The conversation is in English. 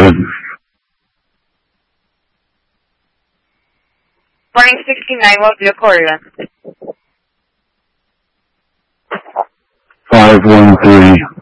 Morning 69, what do you call you? 513.